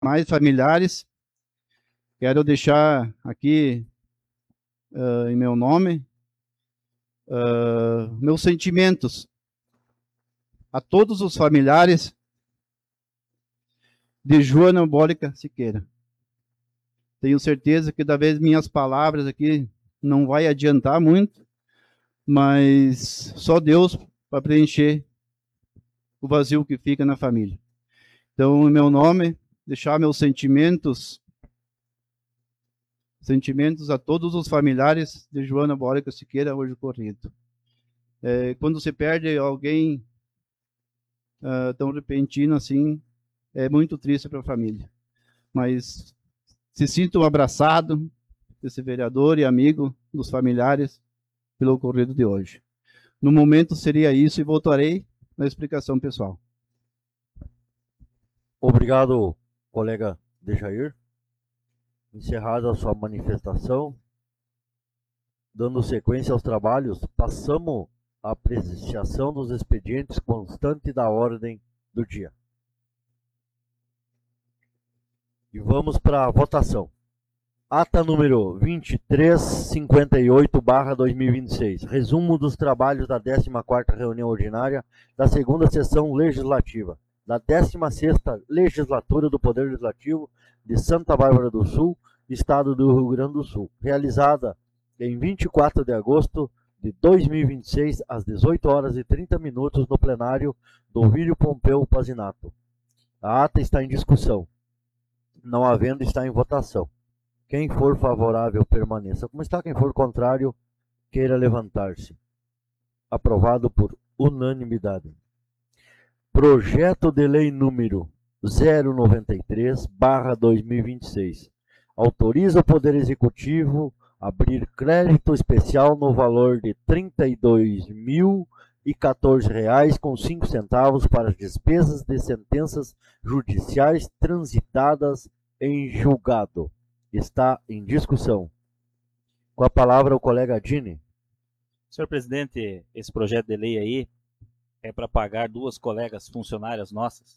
mais familiares, quero deixar aqui, em meu nome, meus sentimentos a todos os familiares de Joana Bólica Siqueira. Tenho certeza que, da vez, minhas palavras aqui não vai adiantar muito, mas só Deus para preencher o vazio que fica na família. Então, em meu nome, deixar meus sentimentos a todos os familiares de Joana Bólica Siqueira, hoje ocorrido. Quando se perde alguém tão repentino assim, é muito triste para a família. Mas se sintam abraçados, esse vereador e amigo dos familiares, pelo ocorrido de hoje. No momento seria isso e voltarei na explicação pessoal. Obrigado, colega Dejair. Encerrada a sua manifestação, dando sequência aos trabalhos, passamos à apreciação dos expedientes constantes da ordem do dia. E vamos para a votação. Ata número 2358/2026. Resumo dos trabalhos da 14ª reunião ordinária da 2ª sessão legislativa da 16ª Legislatura do Poder Legislativo de Santa Bárbara do Sul, Estado do Rio Grande do Sul, realizada em 24 de agosto de 2026, às 18h30, no plenário do Ovídio Pompeu Pazinato. A ata está em discussão. Não havendo, está em votação. Quem for favorável, permaneça como está. Quem for contrário, queira levantar-se. Aprovado por unanimidade. Projeto de Lei número 093/2026. Autoriza o Poder Executivo a abrir crédito especial no valor de R$ 32.014,05 para as despesas de sentenças judiciais transitadas em julgado. Está em discussão. Com a palavra o colega Dini. Senhor presidente, esse projeto de lei aí é para pagar duas colegas funcionárias nossas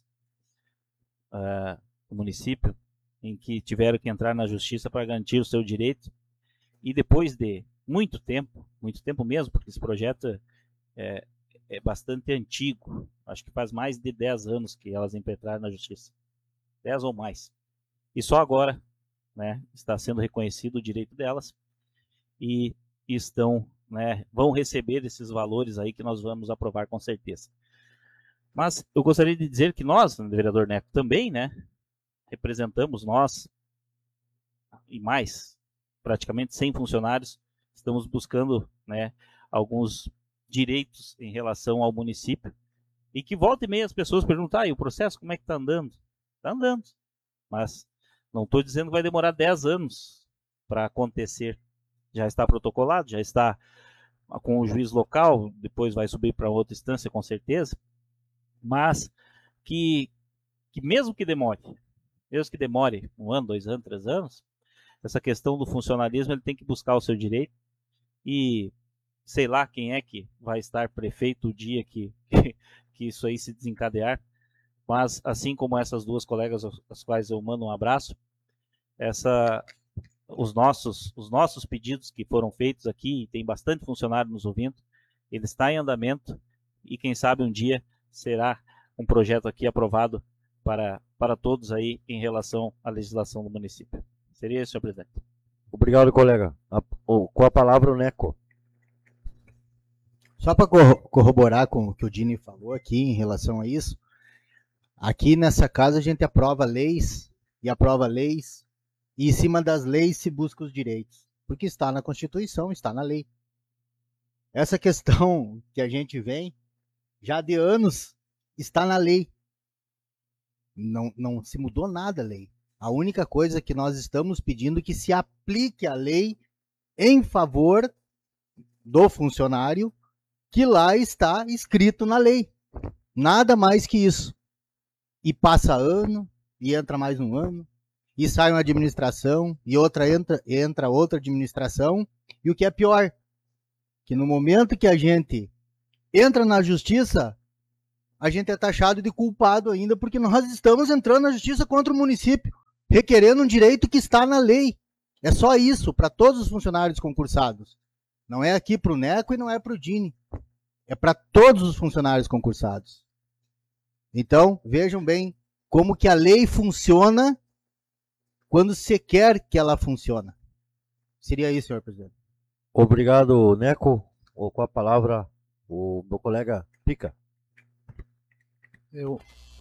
do município, em que tiveram que entrar na justiça para garantir o seu direito, e depois de muito tempo mesmo, porque esse projeto é bastante antigo, acho que faz mais de 10 anos que elas entraram na justiça, 10 ou mais, e só agora, né, está sendo reconhecido o direito delas, e estão, né, vão receber esses valores aí que nós vamos aprovar com certeza. Mas eu gostaria de dizer que nós, vereador Neco, também, né, representamos nós e mais, praticamente 100 funcionários, estamos buscando, né, alguns direitos em relação ao município, e que volta e meia as pessoas perguntam, e o processo como é que está andando? Está andando, mas não estou dizendo que vai demorar 10 anos para acontecer. Já está protocolado, já está com o juiz local, depois vai subir para outra instância com certeza, mas que mesmo que demore 1 ano, 2 anos, 3 anos, essa questão do funcionalismo, ele tem que buscar o seu direito, e sei lá quem é que vai estar prefeito o dia que isso aí se desencadear, mas assim como essas duas colegas, às quais eu mando um abraço, os nossos pedidos que foram feitos aqui, e tem bastante funcionário nos ouvindo, ele está em andamento, e quem sabe um dia será um projeto aqui aprovado para todos aí em relação à legislação do município. Seria isso, senhor presidente. Obrigado, colega. Com a palavra o Neco. Só para corroborar com o que o Dini falou aqui em relação a isso, aqui nessa casa a gente aprova leis, e em cima das leis se busca os direitos, porque está na Constituição, está na lei. Essa questão que a gente vem, já de anos, está na lei. Não se mudou nada a lei. A única coisa que nós estamos pedindo é que se aplique a lei em favor do funcionário, que lá está escrito na lei. Nada mais que isso. E passa ano, e entra mais um ano, e sai uma administração, e entra outra administração, e o que é pior, que no momento que a gente entra na justiça, a gente é taxado de culpado ainda, porque nós estamos entrando na justiça contra o município, requerendo um direito que está na lei. É só isso para todos os funcionários concursados. Não é aqui para o Neco e não é para o Dini. É para todos os funcionários concursados. Então, vejam bem como que a lei funciona quando se quer que ela funcione. Seria isso, senhor presidente. Obrigado, Neco. Com a palavra, o meu colega Pica. Eu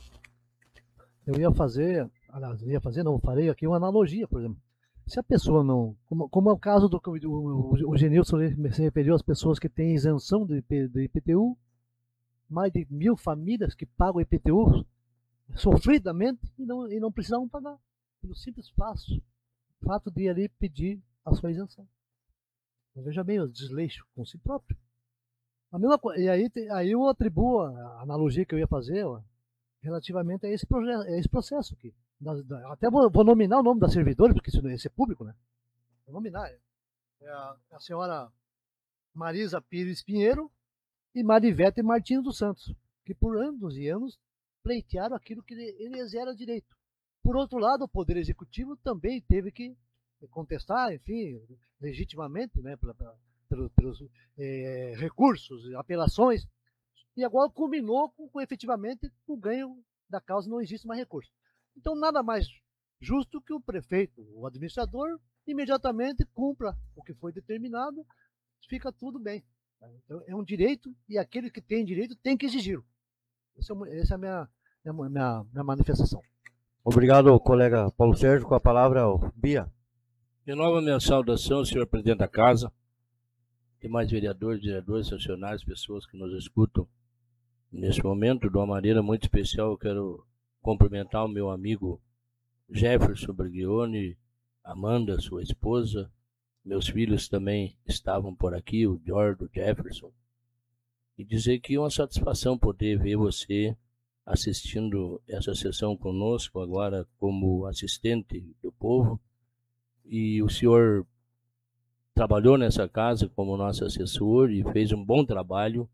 farei aqui uma analogia, por exemplo. Se a pessoa não, como é o caso do que o Genilson se referiu às pessoas que têm isenção do IPTU, mais de 1.000 famílias que pagam IPTU sofridamente e não precisavam pagar, pelo simples fato de ali pedir a sua isenção. Então, veja bem o desleixo com si próprio. A mesma coisa, e aí eu atribuo a analogia que eu ia fazer, relativamente a esse processo aqui. Até vou nominar o nome da servidora, porque isso é público, né? Vou nominar. É a senhora Marisa Pires Pinheiro e Marivete Martins dos Santos, que por anos e anos pleitearam aquilo que eles eram direito. Por outro lado, o Poder Executivo também teve que contestar, enfim, legitimamente, né, pelos recursos, apelações, e agora culminou com efetivamente o ganho da causa, não existe mais recurso. Então, nada mais justo que o prefeito, o administrador, imediatamente cumpra o que foi determinado, fica tudo bem. Então, é um direito e aquele que tem direito tem que exigi-lo. Essa é a minha manifestação. Obrigado, colega Paulo Sérgio. Com a palavra, Bia. Renovo a minha saudação, senhor presidente da casa, demais vereadores, funcionários, pessoas que nos escutam neste momento. De uma maneira muito especial, eu quero cumprimentar o meu amigo Jefferson Bergione, Amanda, sua esposa. Meus filhos também estavam por aqui, o George, o Jefferson. E dizer que é uma satisfação poder ver você assistindo essa sessão conosco agora como assistente do povo. E o senhor trabalhou nessa casa como nosso assessor e fez um bom trabalho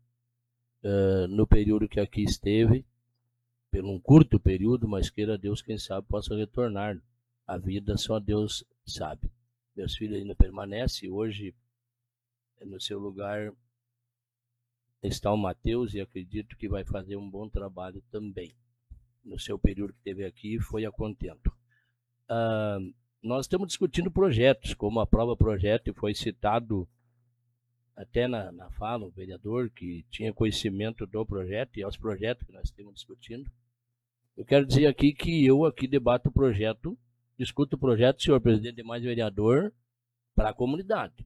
no período que aqui esteve, por um curto período, mas queira Deus, quem sabe, possa retornar. A vida só Deus sabe. Meus filhos ainda permanecem, hoje no seu lugar está o Matheus e acredito que vai fazer um bom trabalho também. No seu período que esteve aqui, foi a contento. Nós estamos discutindo projetos, como a prova projeto, e foi citado até na fala, o vereador que tinha conhecimento do projeto e aos projetos que nós estamos discutindo. Eu quero dizer aqui que eu aqui debato o projeto, discuto o projeto, senhor presidente e mais vereador, para a comunidade.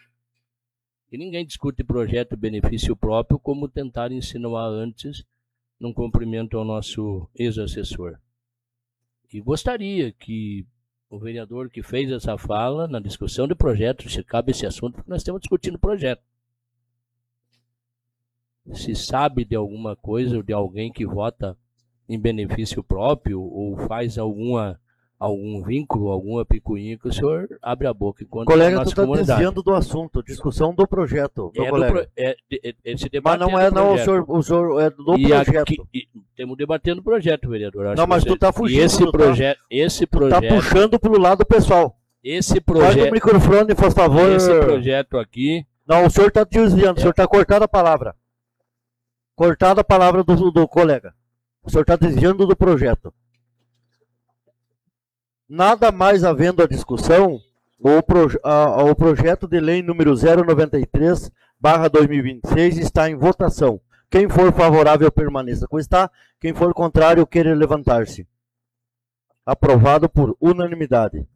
E ninguém discute projeto benefício próprio como tentar insinuar antes, num cumprimento ao nosso ex-assessor. E gostaria que o vereador que fez essa fala, na discussão de projeto, se cabe esse assunto, porque nós estamos discutindo projeto. Se sabe de alguma coisa ou de alguém que vota em benefício próprio ou faz algum vínculo, alguma picuinha, que o senhor abre a boca enquanto Colega, a nossa tu está comunidade. desviando do assunto, discussão do projeto, meu colega. Esse Mas debate não é, não, o senhor é do projeto. Estamos debatendo o projeto, vereador. Acho Não, mas que tu está fugindo. esse projeto, tá puxando pro lado pessoal. esse Corta o projeto, microfone, por favor. esse projeto aqui, Não, o senhor está desviando, o senhor está cortando a palavra. Cortada a palavra do colega. O senhor está desviando do projeto. Nada mais havendo a discussão, o projeto de lei número 093/2026 está em votação. Quem for favorável permaneça como está, quem for contrário queira levantar-se. Aprovado por unanimidade.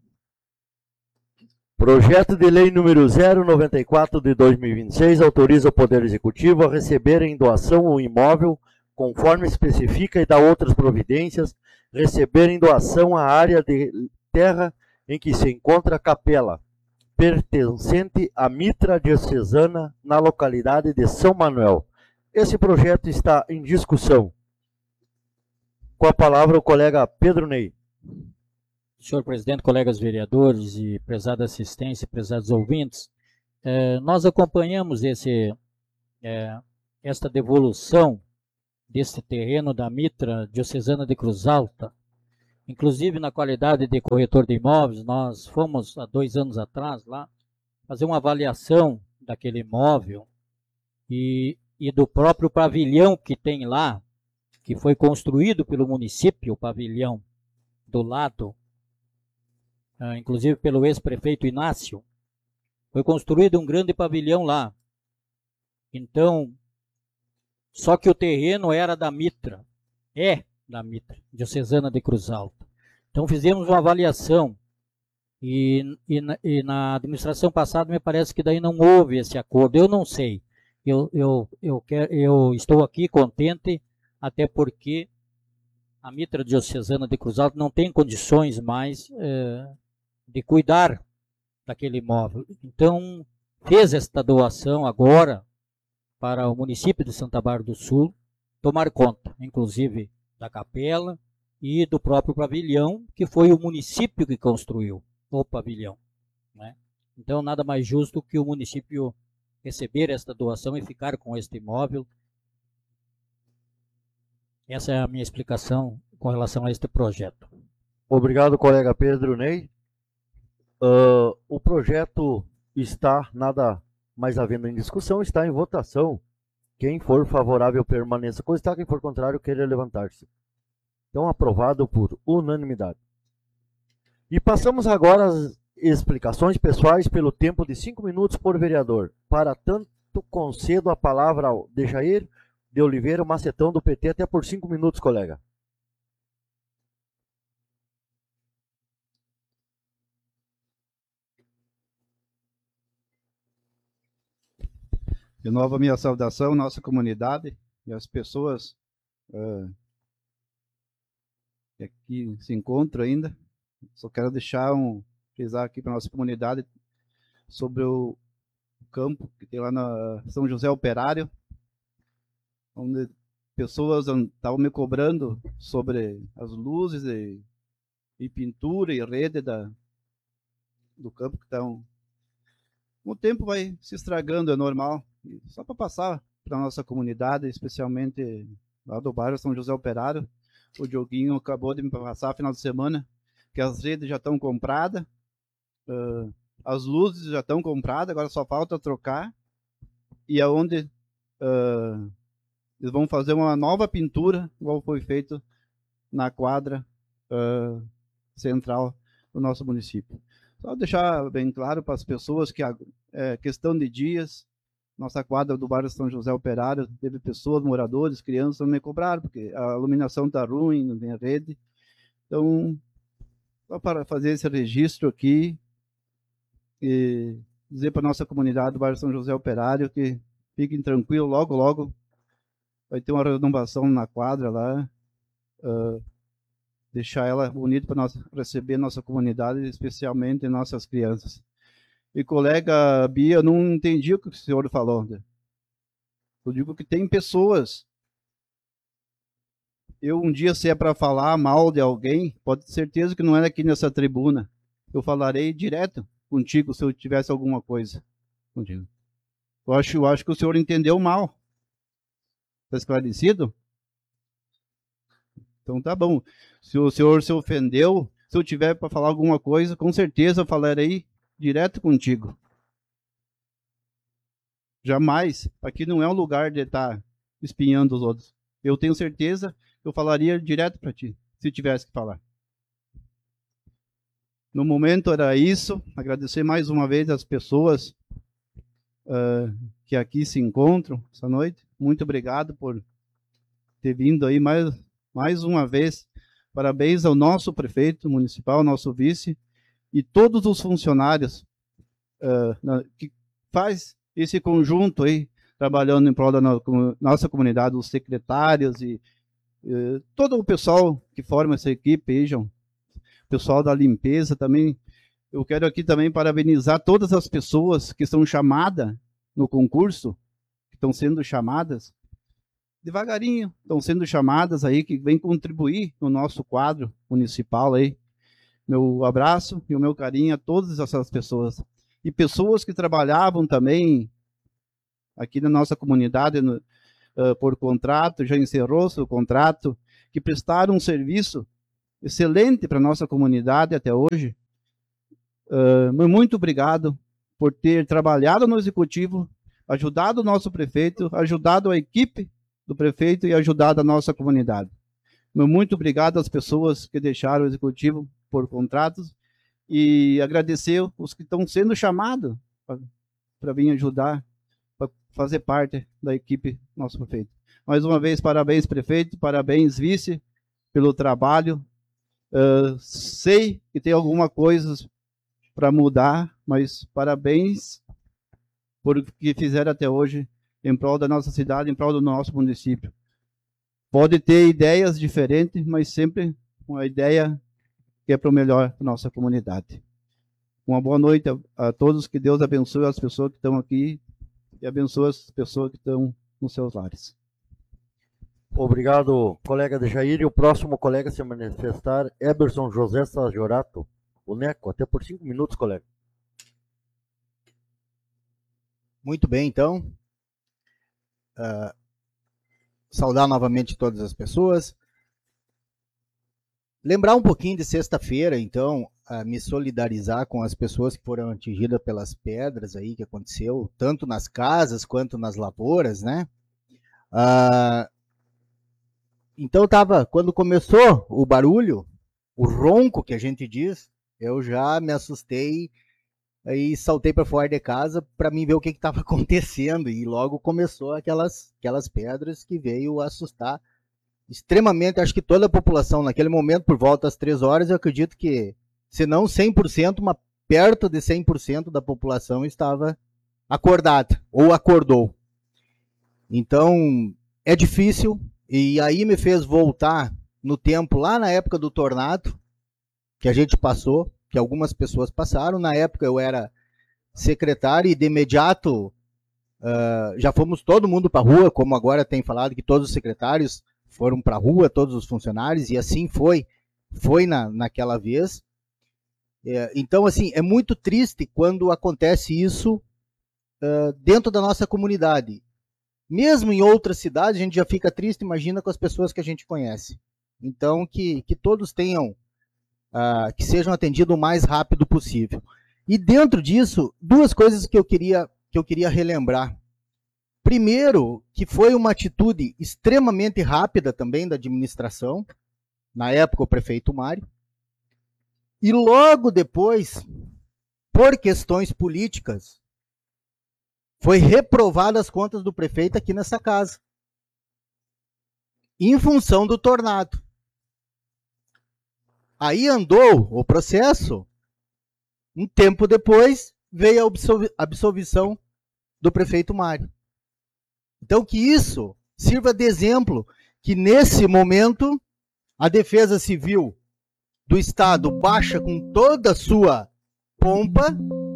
Projeto de lei número 094 de 2026 autoriza o Poder Executivo a receber em doação um imóvel, conforme especifica, e dá outras providências, receber em doação a área de terra em que se encontra a capela, pertencente à Mitra Diocesana, na localidade de São Manuel. Esse projeto está em discussão. Com a palavra o colega Pedro Ney. Senhor presidente, colegas vereadores e prezada assistência, prezados ouvintes, nós acompanhamos esta devolução desse terreno da Mitra Diocesana de Cruz Alta. Inclusive, na qualidade de corretor de imóveis, nós fomos, há 2 anos atrás, lá, fazer uma avaliação daquele imóvel e do próprio pavilhão que tem lá, que foi construído pelo município, o pavilhão do lado, inclusive pelo ex-prefeito Inácio. Foi construído um grande pavilhão lá. Então, só que o terreno era da Mitra, da Mitra, Diocesana de Cruz Alta. Então fizemos uma avaliação e na administração passada me parece que daí não houve esse acordo. Eu não sei. Eu estou aqui contente, até porque a Mitra Diocesana de Cruz Alta não tem condições mais de cuidar daquele imóvel. Então fez esta doação agora para o município de Santa Bárbara do Sul tomar conta, inclusive da capela e do próprio pavilhão, que foi o município que construiu o pavilhão, né? Então nada mais justo que o município receber esta doação e ficar com este imóvel. Essa é a minha explicação com relação a este projeto. Obrigado, colega Pedro Ney. O projeto está nada mais havendo em discussão, está em votação. Quem for favorável permaneça como está, quem for contrário queira levantar-se. Então, aprovado por unanimidade. E passamos agora às explicações pessoais pelo tempo de 5 minutos por vereador. Para tanto, concedo a palavra ao Dejair de Oliveira Macetão, do PT, até por 5 minutos, colega. De novo, a minha saudação, nossa comunidade e as pessoas que aqui se encontram ainda. Só quero frisar aqui para a nossa comunidade sobre o campo que tem lá na São José Operário, onde pessoas estavam me cobrando sobre as luzes e pintura e rede do campo que estão. O tempo vai se estragando, é normal. E só para passar para a nossa comunidade, especialmente lá do bairro São José Operário, o Dioguinho acabou de me passar final de semana que as redes já estão compradas, as luzes já estão compradas, agora só falta trocar. E aonde eles vão fazer uma nova pintura, igual foi feito na quadra central do nosso município. Só deixar bem claro para as pessoas que é questão de dias. Nossa quadra do bairro São José Operário teve pessoas, moradores, crianças me cobraram, porque a iluminação está ruim, não tem rede. Então, só para fazer esse registro aqui e dizer para a nossa comunidade do bairro São José Operário que fiquem tranquilos, logo, logo vai ter uma renovação na quadra lá, deixar ela bonita para nós receber nossa comunidade, especialmente nossas crianças. E colega Bia, eu não entendi o que o senhor falou. Eu digo que tem pessoas. Um dia, se é para falar mal de alguém, pode ter certeza que não é aqui nessa tribuna. Eu falarei direto contigo se eu tivesse alguma coisa contigo. Eu acho que o senhor entendeu mal. Está esclarecido? Então tá bom. Se o senhor se ofendeu, se eu tiver para falar alguma coisa, com certeza eu falarei direto contigo. Jamais. Aqui não é um lugar de estar espinhando os outros. Eu tenho certeza que eu falaria direto para ti, se tivesse que falar. No momento era isso. Agradecer mais uma vez as pessoas que aqui se encontram essa noite. Muito obrigado por ter vindo aí mais uma vez. Parabéns ao nosso prefeito municipal, nosso vice, e todos os funcionários que faz esse conjunto aí, trabalhando em prol da nossa comunidade, os secretários e todo o pessoal que forma essa equipe, o pessoal da limpeza também. Eu quero aqui também parabenizar todas as pessoas que são chamadas no concurso, que estão sendo chamadas, devagarinho, estão sendo chamadas aí, que vêm contribuir no nosso quadro municipal aí. Meu abraço e o meu carinho a todas essas pessoas. E pessoas que trabalhavam também aqui na nossa comunidade, por contrato, já encerrou seu contrato, que prestaram um serviço excelente para a nossa comunidade até hoje. Muito obrigado por ter trabalhado no Executivo, ajudado o nosso prefeito, ajudado a equipe do prefeito e ajudado a nossa comunidade. Muito obrigado às pessoas que deixaram o Executivo por contratos e agradecer os que estão sendo chamados para vir ajudar, para fazer parte da equipe do nosso prefeito. Mais uma vez, parabéns, prefeito, parabéns, vice, pelo trabalho. Sei que tem alguma coisa para mudar, mas parabéns por o que fizeram até hoje em prol da nossa cidade, em prol do nosso município. Pode ter ideias diferentes, mas sempre uma ideia que é para o melhor da nossa comunidade. Uma boa noite a todos, que Deus abençoe as pessoas que estão aqui e abençoe as pessoas que estão nos seus lares. Obrigado, colega Dejair. E o próximo colega a se manifestar, Eberson José Sajorato, o Neco, até por 5 minutos, colega. Muito bem, então. Saudar novamente todas as pessoas. Lembrar um pouquinho de sexta-feira, então, me solidarizar com as pessoas que foram atingidas pelas pedras aí que aconteceu, tanto nas casas quanto nas lavouras, né? Então quando começou o barulho, o ronco que a gente diz, eu já me assustei e saltei para fora de casa para mim ver o que estava acontecendo, e logo começou aquelas pedras que veio assustar extremamente, acho que toda a população naquele momento, por volta das 3 horas, eu acredito que, se não 100%, mas perto de 100% da população estava acordada, ou acordou. Então, é difícil, e aí me fez voltar no tempo, lá na época do tornado, que a gente passou, que algumas pessoas passaram. Na época eu era secretário e de imediato já fomos todo mundo para a rua, como agora tem falado que todos os secretários foram para a rua, todos os funcionários, e assim foi naquela vez. Então, assim, é muito triste quando acontece isso dentro da nossa comunidade. Mesmo em outras cidades, a gente já fica triste, imagina com as pessoas que a gente conhece. Então, que todos tenham, que sejam atendidos o mais rápido possível. E dentro disso, 2 coisas que eu queria relembrar. Primeiro, que foi uma atitude extremamente rápida também da administração, na época o prefeito Mário, e logo depois, por questões políticas, foi reprovada as contas do prefeito aqui nessa casa, em função do tornado. Aí andou o processo, um tempo depois veio a absolvição do prefeito Mário. Então, que isso sirva de exemplo, que nesse momento a Defesa Civil do Estado baixa com toda a sua pompa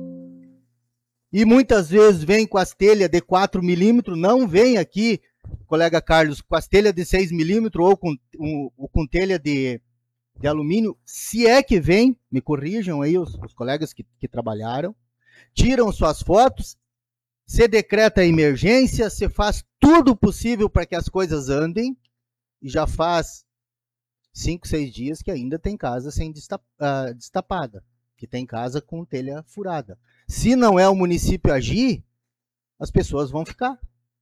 e muitas vezes vem com as telhas de 4 milímetros, não vem aqui, colega Carlos, com as telhas de 6 milímetros ou com telha de alumínio, se é que vem, me corrijam aí os colegas que trabalharam, tiram suas fotos, se decreta a emergência, se faz tudo possível para que as coisas andem, e já faz 5, 6 dias que ainda tem casa sem destapada, que tem casa com telha furada. Se não é o município agir, as pessoas vão ficar.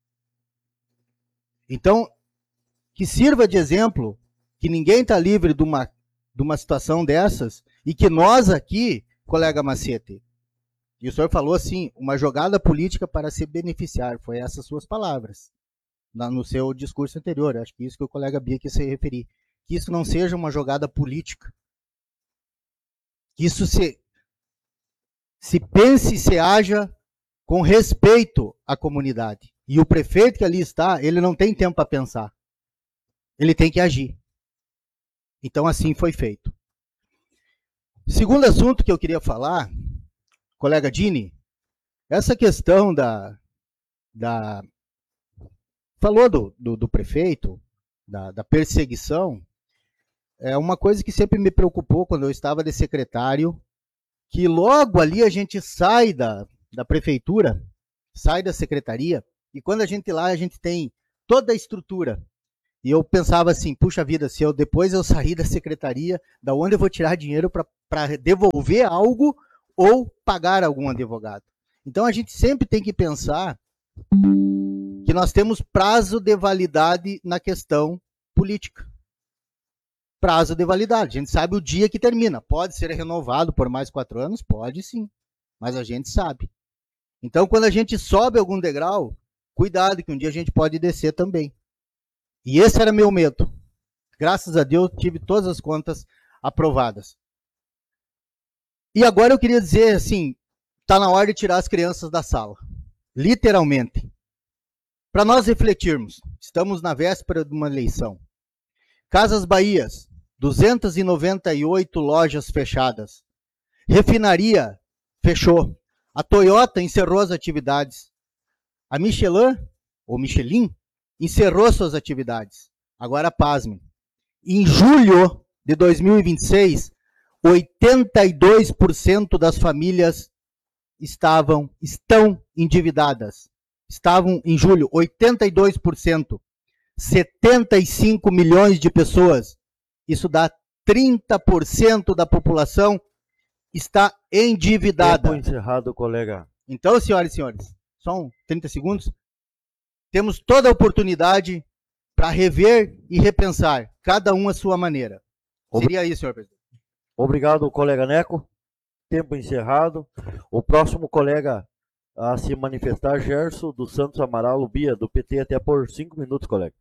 Então, que sirva de exemplo, que ninguém está livre de uma situação dessas, e que nós aqui, colega Macete, e o senhor falou assim, uma jogada política para se beneficiar, foi essas suas palavras, no seu discurso anterior, acho que isso que o colega Bia quis se referir, que isso não seja uma jogada política, que isso se pense e se haja com respeito à comunidade. E o prefeito que ali está, ele não tem tempo para pensar, ele tem que agir. Então assim foi feito. Segundo assunto que eu queria falar, colega Dini, essa questão falou do prefeito, da perseguição, é uma coisa que sempre me preocupou quando eu estava de secretário, que logo ali a gente sai da prefeitura, sai da secretaria, e quando a gente lá, a gente tem toda a estrutura. E eu pensava assim, puxa vida, se eu depois eu sair da secretaria, da onde eu vou tirar dinheiro para devolver algo ou pagar algum advogado? Então a gente sempre tem que pensar que nós temos prazo de validade na questão política. Prazo de validade. A gente sabe o dia que termina. Pode ser renovado por mais 4 anos? Pode sim. Mas a gente sabe. Então, quando a gente sobe algum degrau, cuidado que um dia a gente pode descer também. E esse era meu medo. Graças a Deus, tive todas as contas aprovadas. E agora eu queria dizer assim, está na hora de tirar as crianças da sala. Literalmente. Para nós refletirmos, estamos na véspera de uma eleição. Casas Bahias, 298 lojas fechadas. Refinaria fechou. A Toyota encerrou as atividades. A Michelin, ou Michelin, encerrou suas atividades. Agora, pasmem. Em julho de 2026, 82% das famílias estão endividadas. Estavam em julho, 82%. 75 milhões de pessoas. Isso dá 30% da população está endividada. Tempo encerrado, colega. Então, senhoras e senhores, só 30 segundos. Temos toda a oportunidade para rever e repensar, cada um à sua maneira. Seria isso, senhor presidente. Obrigado, colega Neco. Tempo encerrado. O próximo colega a se manifestar, Gerson dos Santos Amaral Bia, do PT, até por 5 minutos, colega.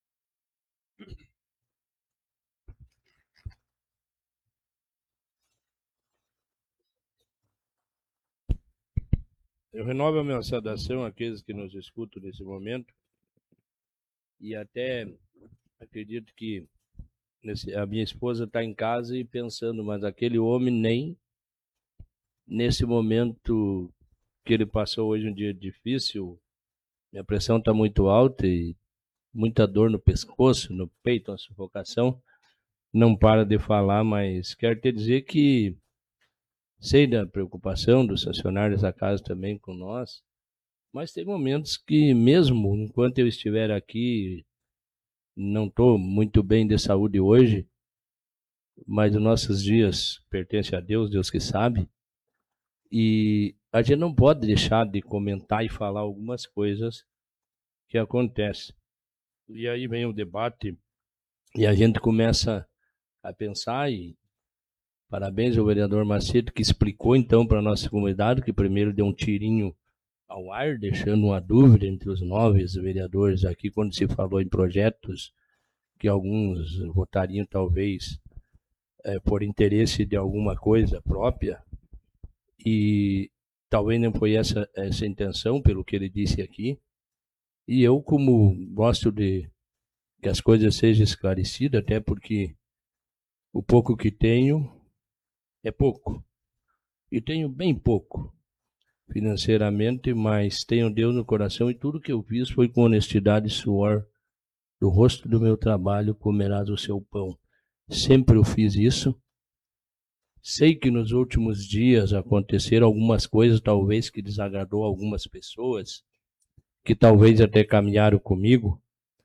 Eu renovo a minha saudação àqueles que nos escutam nesse momento e até acredito que a minha esposa está em casa e pensando, mas aquele homem nem nesse momento que ele passou hoje um dia difícil, minha pressão está muito alta e muita dor no pescoço, no peito, uma sufocação, não para de falar, mas quero te dizer que sei da preocupação dos funcionários da casa também com nós, mas tem momentos que mesmo enquanto eu estiver aqui, não estou muito bem de saúde hoje, mas os nossos dias pertencem a Deus, Deus que sabe, e a gente não pode deixar de comentar e falar algumas coisas que acontecem. E aí vem o debate e a gente começa a pensar e parabéns ao vereador Macedo, que explicou então para a nossa comunidade, que primeiro deu um tirinho ao ar, deixando uma dúvida entre os 9 vereadores aqui, quando se falou em projetos que alguns votariam talvez por interesse de alguma coisa própria, e talvez não foi essa a intenção, pelo que ele disse aqui. E eu, como gosto de que as coisas sejam esclarecidas, até porque o pouco que tenho é pouco. E tenho bem pouco financeiramente, mas tenho Deus no coração e tudo que eu fiz foi com honestidade e suor do rosto do meu trabalho comerás o seu pão. Sempre eu fiz isso. Sei que nos últimos dias aconteceram algumas coisas, talvez que desagradou algumas pessoas, que talvez até caminharam comigo,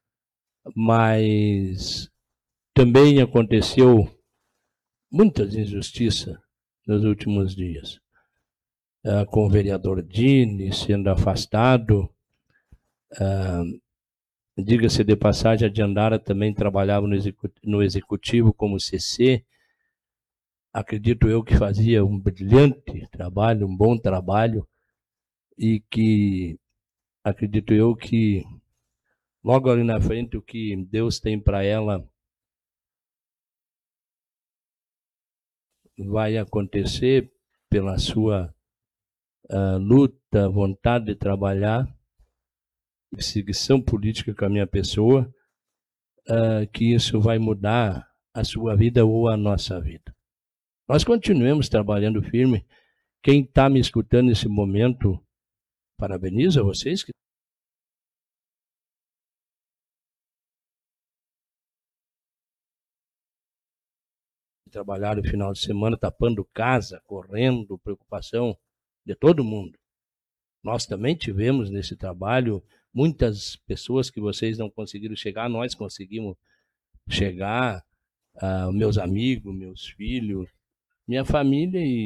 mas também aconteceu muitas injustiças nos últimos dias. Com o vereador Dini sendo afastado, diga-se de passagem, a Diandara também trabalhava no executivo como CC, acredito eu que fazia um brilhante trabalho, um bom trabalho, e que acredito eu que logo ali na frente o que Deus tem para ela vai acontecer pela sua luta, vontade de trabalhar, perseguição política com a minha pessoa, que isso vai mudar a sua vida ou a nossa vida. Nós continuemos trabalhando firme. Quem está me escutando nesse momento, parabenizo a vocês que trabalharam no final de semana, tapando casa, correndo, preocupação de todo mundo. Nós também tivemos nesse trabalho muitas pessoas que vocês não conseguiram chegar, nós conseguimos chegar, meus amigos, meus filhos, minha família, e